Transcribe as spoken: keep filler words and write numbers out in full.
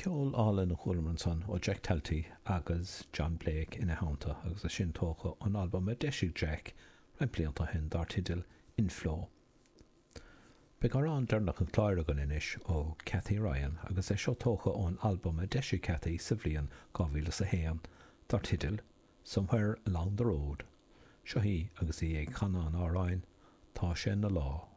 Ceol ála na chulman san ó Jack Talty agus John Blake ina haunta agus a sin tócha an album a deisiú Jack rein blianta hen dar tidil Inflow. Be gar an dernach an chláir gan inis ó Cathy Ryan agus é seo tócha ón album a deisiú Cathy sa bhliain gámhíle sa héan dar tidil Somewhere Along the Road. Seo hí agus í ag Canán áráin tá sé na lá.